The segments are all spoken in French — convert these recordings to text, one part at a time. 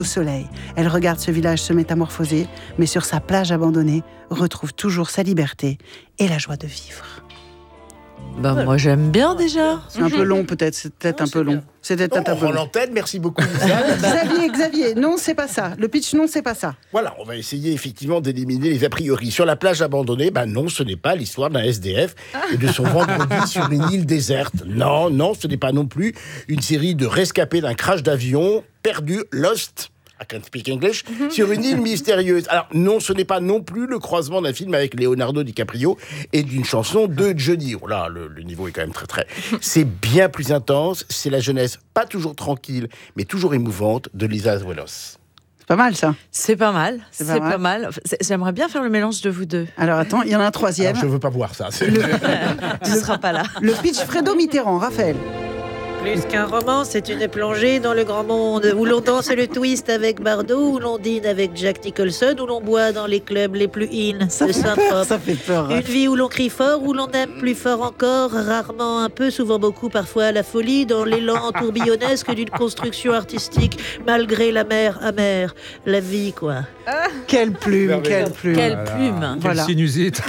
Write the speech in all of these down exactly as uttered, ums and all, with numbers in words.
au soleil. Elle regarde ce village se métamorphoser, mais sur sa plage abandonnée, retrouve toujours sa liberté et la joie de vivre. Bah, moi, j'aime bien déjà. C'est un peu long, peut-être. C'est peut-être Non, un peu c'est long. bien. C'est peut-être On un peu rend long. l'antenne, merci beaucoup Lisa. Xavier, Xavier, non, c'est pas ça. Le pitch, non, c'est pas ça. Voilà, on va essayer effectivement d'éliminer les a priori. Sur la plage abandonnée, ben non, ce n'est pas l'histoire d'un S D F et de son vendredi sur une île déserte. Non, non, ce n'est pas non plus une série de rescapés d'un crash d'avion perdu, lost, I can't speak English, sur une île mystérieuse. Alors non, ce n'est pas non plus le croisement d'un film avec Leonardo DiCaprio et d'une chanson de Johnny. Oh là, le, le niveau est quand même très très... C'est bien plus intense, c'est la jeunesse pas toujours tranquille, mais toujours émouvante de Lisa Azuelos. C'est pas mal, ça. C'est pas mal. C'est C'est pas pas, mal. mal. C'est- J'aimerais bien faire le mélange de vous deux. Alors attends, il y en a un troisième. Alors, je veux pas voir ça. C'est- Tu ne seras pas là. Le pitch Fredo Mitterrand, Raphaël. Plus qu'un roman, c'est une plongée dans le grand monde, où l'on danse le twist avec Bardot, où l'on dîne avec Jack Nicholson, où l'on boit dans les clubs les plus in Ça de fait peur, Saint-Trope. ça fait peur. Une vie où l'on crie fort, où l'on aime plus fort encore, rarement un peu, souvent beaucoup, parfois la folie, dans l'élan tourbillonnesque d'une construction artistique, malgré la mer amère. La vie, quoi. Quelle plume, Merveilleux. quelle plume. Quelle Voilà. plume. Quelle Voilà. sinusite.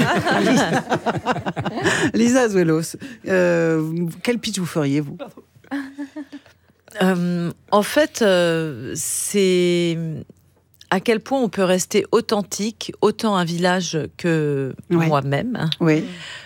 Lisa Azuelos, euh, quel pitch vous feriez, vous? Euh, en fait, euh, c'est à quel point on peut rester authentique, autant un village que Ouais. moi-même, hein, Oui.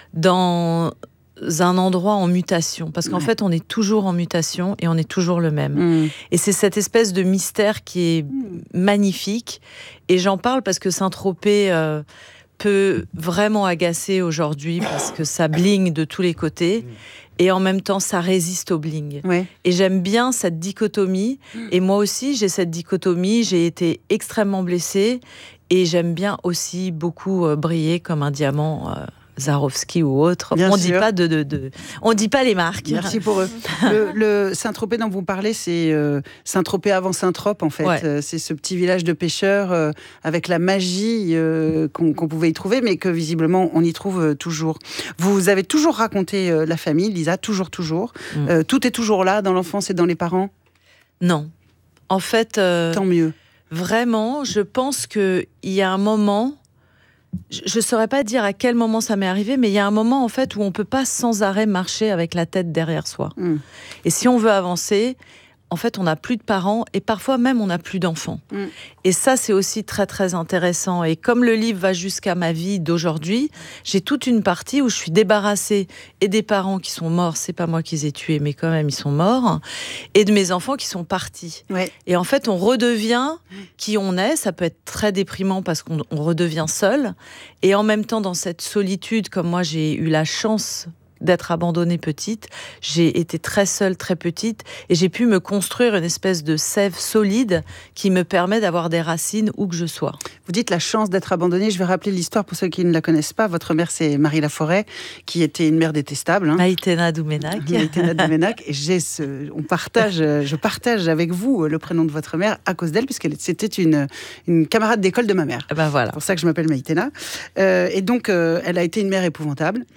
dans un endroit en mutation. Parce qu'en Ouais. fait, on est toujours en mutation et on est toujours le même. Mmh. Et c'est cette espèce de mystère qui est magnifique. Et j'en parle parce que Saint-Tropez euh, peut vraiment agacer aujourd'hui parce que ça bling de tous les côtés. Et en même temps, ça résiste au bling. Ouais. Et j'aime bien cette dichotomie. Et moi aussi, j'ai cette dichotomie. J'ai été extrêmement blessée. Et j'aime bien aussi beaucoup euh, briller comme un diamant... euh, Swarovski ou autre. Bien on dit sûr. pas de, de, de- on dit pas les marques. Merci pour eux. Le, le Saint-Tropez dont vous parlez, c'est euh, Saint-Tropez avant Saint-Trope, en fait. Ouais. Euh, c'est ce petit village de pêcheurs euh, avec la magie euh, qu'on qu'on pouvait y trouver, mais que visiblement on y trouve euh, toujours. Vous avez toujours raconté euh, la famille, Lisa, toujours, toujours. Mm. Euh, tout est toujours là dans l'enfance et dans les parents. Non. En fait, euh, Tant mieux. vraiment, je pense qu'il y a un moment, je ne saurais pas dire à quel moment ça m'est arrivé, mais il y a un moment en fait où on ne peut pas sans arrêt marcher avec la tête derrière soi. Mm. Et si on veut avancer, en fait, on n'a plus de parents et parfois même on n'a plus d'enfants. Mm. Et ça, c'est aussi très très intéressant. Et comme le livre va jusqu'à ma vie d'aujourd'hui, j'ai toute une partie où je suis débarrassée et des parents qui sont morts, c'est pas moi qui les ai tués, mais quand même ils sont morts, et de mes enfants qui sont partis. Ouais. Et en fait, on redevient qui on est. Ça peut être très déprimant parce qu'on on redevient seul. Et en même temps, dans cette solitude, comme moi, j'ai eu la chance d'être abandonnée petite, j'ai été très seule, très petite, et j'ai pu me construire une espèce de sève solide qui me permet d'avoir des racines où que je sois. Vous dites la chance d'être abandonnée. Je vais rappeler l'histoire pour ceux qui ne la connaissent pas. Votre mère, c'est Marie Laforêt, qui était une mère détestable. Hein. Maïtena Doumenac. Maïtena Doumenac. Et j'ai ce, on partage, je partage avec vous le prénom de votre mère à cause d'elle, puisqu'elle c'était une, une camarade d'école de ma mère. Eh ben voilà. C'est pour ça que je m'appelle Maïtena. Euh, et donc, euh, elle a été une mère épouvantable.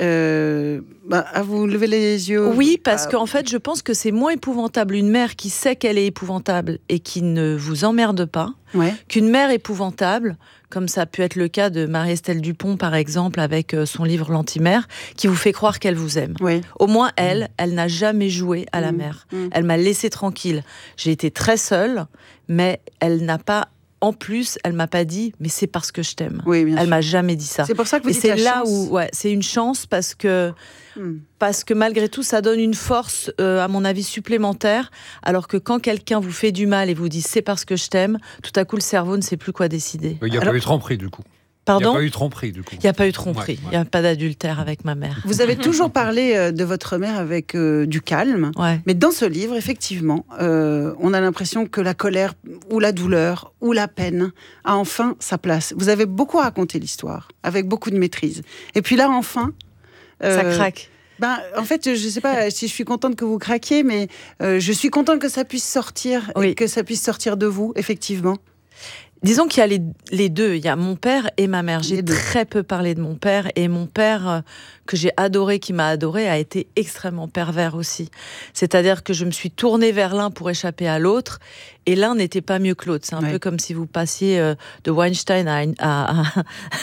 Euh, bah, à vous lever les yeux. Oui, parce Ah, qu'en fait, je pense que c'est moins épouvantable une mère qui sait qu'elle est épouvantable et qui ne vous emmerde pas, ouais. qu'une mère épouvantable, comme ça a pu être le cas de Marie-Estelle Dupont, par exemple, avec euh, son livre L'Antimère, qui vous fait croire qu'elle vous aime. Ouais. Au moins, elle, elle n'a jamais joué à la Mmh, mère. mmh. Elle m'a laissée tranquille. J'ai été très seule, mais elle n'a pas... En plus, elle m'a pas dit, mais c'est parce que je t'aime. Oui, bien Elle sûr. m'a jamais dit ça. C'est pour ça que vous Et dites c'est la là chance. où, ouais, c'est une chance parce que, Hmm. parce que malgré tout, ça donne une force, euh, à mon avis, supplémentaire. Alors que quand quelqu'un vous fait du mal et vous dit c'est parce que je t'aime, tout à coup le cerveau ne sait plus quoi décider. Il n'y a Alors- pas eu tromperie du coup. Il n'y Pardon a pas eu tromperie du coup. Il n'y a pas eu tromperie, Ouais, il ouais. n'y a pas d'adultère avec ma mère. Vous avez toujours parlé euh, de votre mère avec euh, du calme. Ouais. Mais dans ce livre, effectivement, euh, on a l'impression que la colère ou la douleur ou la peine a enfin sa place. Vous avez beaucoup raconté l'histoire, avec beaucoup de maîtrise. Et puis là, enfin... Ça euh, craque. Ben, en fait, je ne sais pas si je suis contente que vous craquiez, mais euh, je suis contente que ça puisse sortir, Oui. et que ça puisse sortir de vous, effectivement. Disons qu'il y a les, les deux, il y a mon père et ma mère. J'ai très peu parlé de mon père, et mon père, euh, que j'ai adoré, qui m'a adoré, a été extrêmement pervers aussi. C'est-à-dire que je me suis tournée vers l'un pour échapper à l'autre, et l'un n'était pas mieux que l'autre. C'est un ouais. peu comme si vous passiez euh, de Weinstein à, à, à,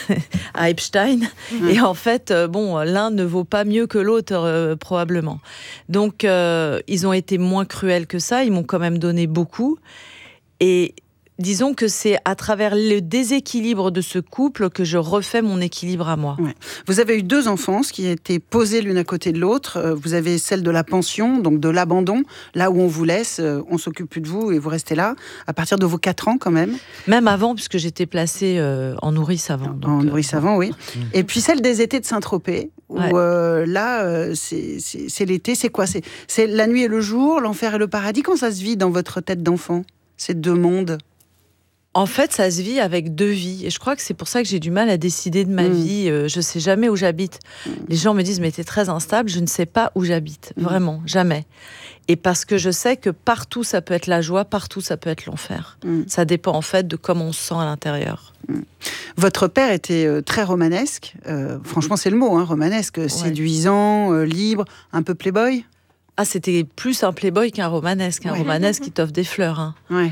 à Epstein, mmh. et en fait, euh, bon, l'un ne vaut pas mieux que l'autre, euh, probablement. Donc, euh, ils ont été moins cruels que ça, ils m'ont quand même donné beaucoup, et disons que c'est à travers le déséquilibre de ce couple que je refais mon équilibre à moi. Ouais. Vous avez eu deux enfances qui étaient posées l'une à côté de l'autre. Vous avez celle de la pension, donc de l'abandon, là où on vous laisse, on s'occupe plus de vous et vous restez là, à partir de vos quatre ans quand même. Même avant, puisque j'étais placée euh, en nourrice avant. Donc, en nourrice euh, avant, oui. Et puis celle des étés de Saint-Tropez, où ouais. euh, là, euh, c'est, c'est, c'est l'été, c'est quoi c'est, c'est la nuit et le jour, l'enfer et le paradis. Quand ça se vit dans votre tête d'enfant, ces deux mondes? En fait, ça se vit avec deux vies. Et je crois que c'est pour ça que j'ai du mal à décider de ma mmh. vie. Euh, je ne sais jamais où j'habite. Mmh. Les gens me disent, mais t'es très instable. Je ne sais pas où j'habite. Mmh. Vraiment, jamais. Et parce que je sais que partout, ça peut être la joie, partout, ça peut être l'enfer. Mmh. Ça dépend, en fait, de comment on se sent à l'intérieur. Mmh. Votre père était euh, très romanesque. Euh, franchement, c'est le mot, hein, romanesque. Ouais. Séduisant, euh, libre, un peu playboy. Ah, c'était plus un playboy qu'un romanesque. Un ouais. romanesque qui t'offre des fleurs. Hein. Ouais.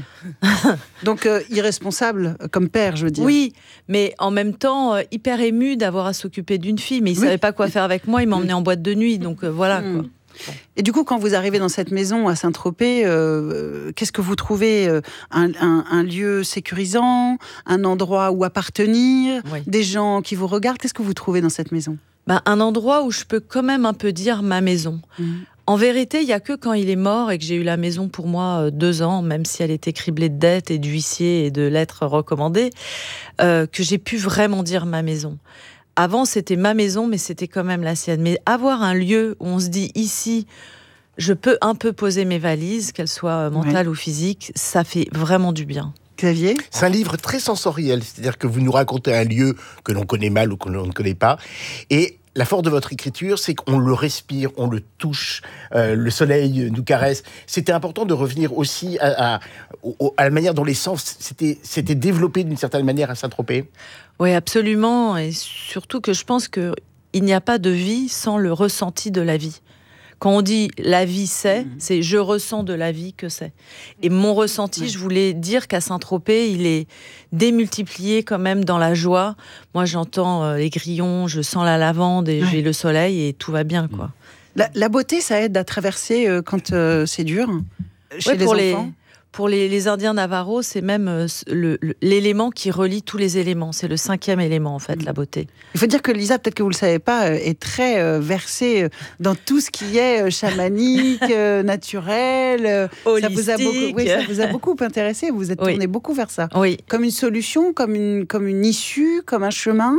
Donc, euh, irresponsable comme père, je veux dire. Oui, mais en même temps, euh, hyper ému d'avoir à s'occuper d'une fille. Mais il ne oui. savait pas quoi faire avec moi. Il m'emmenait en boîte de nuit. Donc, euh, voilà, mmh. quoi. Bon. Et du coup, quand vous arrivez dans cette maison à Saint-Tropez, euh, qu'est-ce que vous trouvez euh, un, un, un lieu sécurisant, un endroit où appartenir, oui. des gens qui vous regardent. Qu'est-ce que vous trouvez dans cette maison ? Ben, un endroit où je peux quand même un peu dire ma maison. Mmh. En vérité, il n'y a que quand il est mort et que j'ai eu la maison pour moi deux ans, même si elle était criblée de dettes et d'huissiers et de lettres recommandées, euh, que j'ai pu vraiment dire ma maison. Avant, c'était ma maison, mais c'était quand même la sienne. Mais avoir un lieu où on se dit, ici, je peux un peu poser mes valises, qu'elles soient mentales ouais. ou physiques, ça fait vraiment du bien. Xavier ? C'est un livre très sensoriel, c'est-à-dire que vous nous racontez un lieu que l'on connaît mal ou que l'on ne connaît pas, et la force de votre écriture, c'est qu'on le respire, on le touche, euh, le soleil nous caresse. C'était important de revenir aussi à, à, à la manière dont les sens s'étaient, s'étaient développés d'une certaine manière à Saint-Tropez. Oui, absolument, et surtout que je pense qu'il n'y a pas de vie sans le ressenti de la vie. Quand on dit « la vie c'est mmh. », c'est « je ressens de la vie que c'est ». Et mon ressenti, ouais. je voulais dire qu'à Saint-Tropez, il est démultiplié quand même dans la joie. Moi, j'entends euh, les grillons, je sens la lavande et ouais. j'ai le soleil et tout va bien, quoi. La, la beauté, ça aide à traverser euh, quand euh, c'est dur, chez ouais, les pour enfants les... Pour les, les Indiens Navajo, c'est même euh, le, le, l'élément qui relie tous les éléments. C'est le cinquième élément, en fait, mmh. la beauté. Il faut dire que Lisa, peut-être que vous ne le savez pas, euh, est très euh, versée dans tout ce qui est euh, chamanique, euh, naturel. Euh, Holistique. Ça vous a beaucoup, oui, ça vous a beaucoup intéressé. Vous vous êtes tourné oui. beaucoup vers ça. Oui. Comme une solution, comme une, comme une issue, comme un chemin.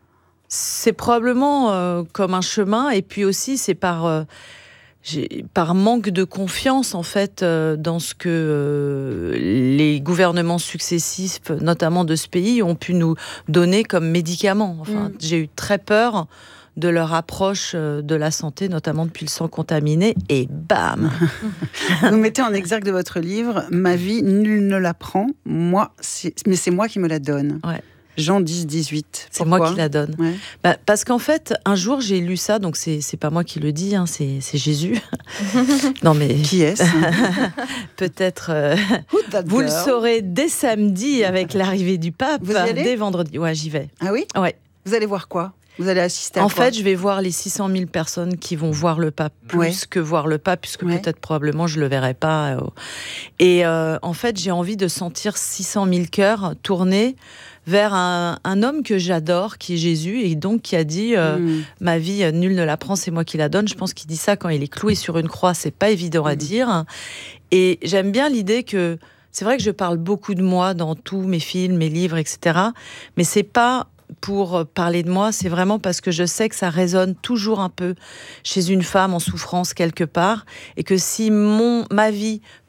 C'est probablement euh, comme un chemin. Et puis aussi, c'est par... Euh, J'ai, par manque de confiance en fait euh, dans ce que euh, les gouvernements successifs, notamment de ce pays, ont pu nous donner comme médicaments. Enfin, mmh. j'ai eu très peur de leur approche de la santé, notamment depuis le sang contaminé, et bam. Vous mettez en exergue de votre livre « Ma vie, nul ne la prend, moi, c'est... mais c'est moi qui me la donne ouais. ». Jean dix dix-huit. C'est moi qui la donne. Ouais. Bah, parce qu'en fait, un jour, j'ai lu ça, donc c'est, c'est pas moi qui le dis, hein, c'est, c'est Jésus. Non, mais... Qui est-ce? Peut-être... Euh, vous le saurez dès samedi avec l'arrivée du pape. Vous y allez? Dès vendredi. Ouais, j'y vais. Ah oui? Ouais. Vous allez voir quoi? Vous allez assister à en quoi? fait, je vais voir les six cent mille personnes qui vont voir le pape, plus ouais. que voir le pape, puisque ouais. peut-être probablement je le verrai pas. Et euh, en fait, j'ai envie de sentir six cent mille cœurs tourner vers un, un homme que j'adore, qui est Jésus, et donc qui a dit euh, mm. ma vie, nul ne la prend, c'est moi qui la donne. Je pense qu'il dit ça quand il est cloué sur une croix, c'est pas évident mm. à dire. Et j'aime bien l'idée que c'est vrai que je parle beaucoup de moi dans tous mes films, mes livres, et cetera. Mais c'est pas pour parler de moi, c'est vraiment parce que je sais que ça résonne toujours un peu chez une femme en souffrance quelque part, et que si mon, ma vie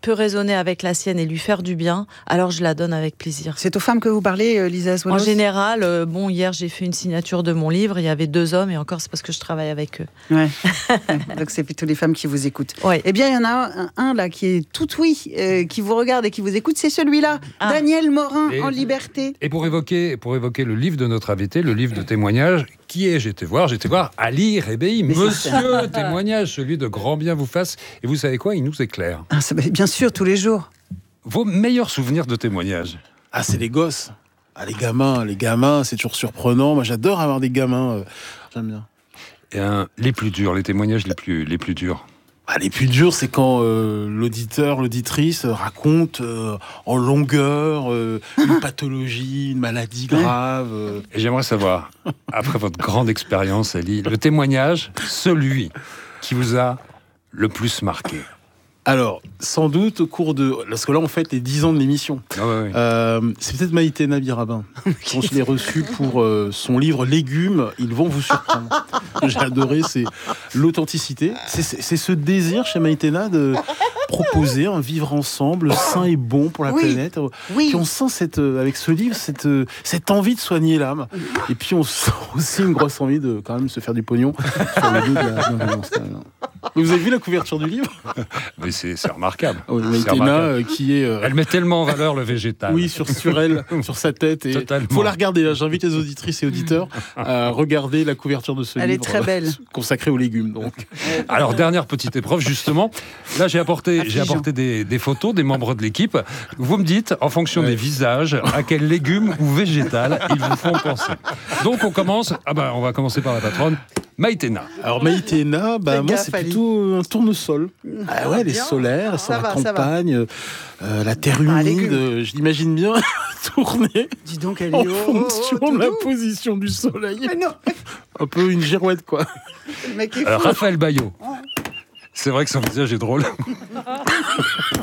peut résonner avec la sienne et lui faire du bien, alors je la donne avec plaisir. C'est aux femmes que vous parlez, euh, Lisa Aswanos ? En général, euh, bon, hier j'ai fait une signature de mon livre, il y avait deux hommes et encore c'est parce que je travaille avec eux. Ouais. Donc c'est plutôt les femmes qui vous écoutent. Ouais. Eh bien, il y en a un, un là qui est tout oui, euh, qui vous regarde et qui vous écoute, c'est celui-là, ah. Daniel Morin, et, en liberté. Et pour évoquer, pour évoquer le livre de notre invité, le livre de témoignages, qui est, j'étais voir, j'étais voir Ali Rebéi, monsieur témoignage, celui de grand bien vous fasse. Et vous savez quoi, il nous éclaire. Ah, ça, bien sûr, tous les jours. Vos meilleurs souvenirs de témoignages? Ah, c'est les gosses. Ah, les gamins, les gamins, c'est toujours surprenant. Moi, j'adore avoir des gamins. Euh, j'aime bien. Et un, les plus durs, les témoignages les plus, les plus durs. Ah, les plus durs, c'est quand euh, l'auditeur, l'auditrice raconte euh, en longueur euh, une pathologie, une maladie grave. Euh. Et j'aimerais savoir, après votre grande expérience, Ali, le témoignage, celui qui vous a le plus marqué. Alors, sans doute au cours de... Parce que là, on fête les dix ans de l'émission. Ah ouais, ouais. Euh, c'est peut-être Maïtena Birabin, quand je l'ai reçu pour euh, son livre « Légumes, ils vont vous surprendre ». J'ai adoré, c'est l'authenticité. C'est, c'est, c'est ce désir chez Maïtena de proposer un vivre ensemble sain et bon pour la oui. planète. Oui. Puis on sent, cette, avec ce livre, cette, cette envie de soigner l'âme. Et puis on sent aussi une grosse envie de quand même se faire du pognon sur le dos de la bienveillance. Vous avez vu la couverture du livre? Mais c'est, c'est remarquable. Oui, Maïtena, euh, qui est... Euh... Elle met tellement en valeur le végétal. Oui, sur, sur elle, sur sa tête. Il faut la regarder. Hein. J'invite les auditrices et auditeurs à regarder la couverture de ce elle livre. Elle est très belle. Consacré aux légumes, donc. Alors, dernière petite épreuve, justement. Là, j'ai apporté, j'ai apporté des, des photos des membres de l'équipe. Vous me dites, en fonction ouais. des visages, à quel légume ou végétal ils vous font penser. Donc, on commence... Ah ben, on va commencer par la patronne. Maïtena. Alors Maïtena, bah, moi c'est Ali. Plutôt un tournesol. Ah ouais, les solaires, sur la va, campagne, euh, la terre humide, ah, je l'imagine bien tourner Dis donc, elle en est fonction oh, de la doux. position du soleil. Mais non. Un peu une girouette, quoi. Le mec est Alors, Raphaël Baillot. C'est vrai que son visage est drôle.